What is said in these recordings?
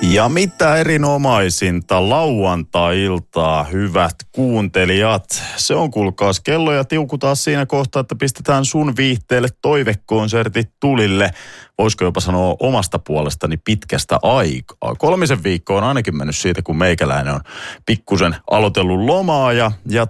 Ja mitä erinomaisinta lauantai-iltaa, hyvät kuuntelijat. Se on kuulkaas kello ja tiuku taas siinä kohtaa, että pistetään sun viihteelle toivekonsertit tulille. Voisiko jopa sanoa omasta puolestani pitkästä aikaa. 3 viikkoa on ainakin mennyt siitä, kun meikäläinen on pikkusen aloitellut lomaa ja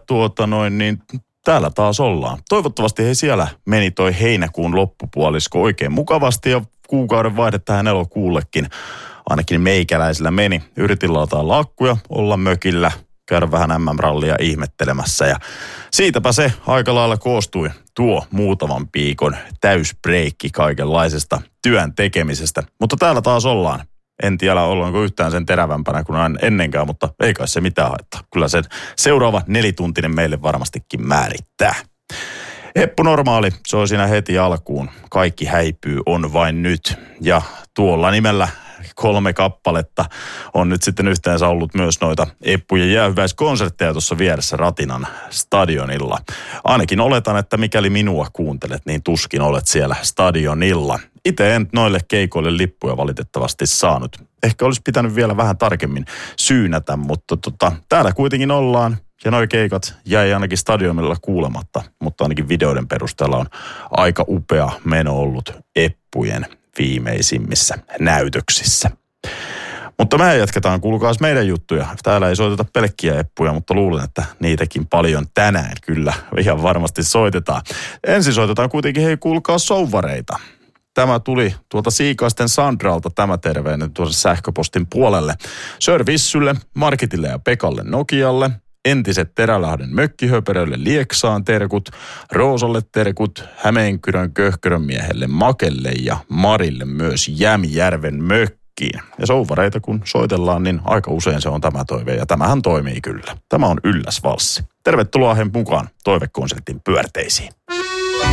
täällä taas ollaan. Toivottavasti siellä meni toi heinäkuun loppupuolisko oikein mukavasti ja kuukauden vaihde tähän elokuullekin. Ainakin meikäläisillä meni. Yritin laataa lakkuja, olla mökillä, käydä vähän MM-rallia ihmettelemässä. Ja siitäpä se aika lailla koostui tuo muutaman viikon täysbreikki kaikenlaisesta työn tekemisestä. Mutta täällä taas ollaan. En tiedä, ollaanko yhtään sen terävämpänä kuin ennenkään, mutta ei kai se mitään haittaa. Kyllä se seuraava 4-tuntinen meille varmastikin määrittää. Heppu normaali, se on siinä heti alkuun. Kaikki häipyy, on vain nyt. Ja tuolla nimellä 3 kappaletta on nyt sitten yhteensä ollut myös noita Eppujen jäähyväiskonsertteja tuossa vieressä Ratinan stadionilla. Ainakin oletan, että mikäli minua kuuntelet, niin tuskin olet siellä stadionilla. Itse en noille keikoille lippuja valitettavasti saanut. Ehkä olisi pitänyt vielä vähän tarkemmin syynätä, mutta täällä kuitenkin ollaan. Ja noi keikat jäi ainakin stadionilla kuulematta, mutta ainakin videoiden perusteella on aika upea meno ollut Eppujen viimeisimmissä näytöksissä. Mutta me jatketaan, kuulkaas meidän juttuja. Täällä ei soiteta pelkkiä eppuja, mutta luulen, että niitäkin paljon tänään kyllä ihan varmasti soitetaan. Ensin soitetaan kuitenkin, kuulkaa souvareita. Tämä tuli tuolta Siikaisten Sandralta tämä terveinen tuossa sähköpostin puolelle. Sir Vissylle, Marketille ja Pekalle Nokialle. Entiset Terälahden mökkihöperöille Lieksaan terkut, Roosalle terkut, Hämeenkyrön Köhkörön miehelle Makelle ja Marille myös Jämjärven mökkiin. Ja souvareita kun soitellaan, niin aika usein se on tämä toive ja tämähän toimii kyllä. Tämä on Ylläsvalssi. Tervetuloa he mukaan toivekonsertin pyörteisiin.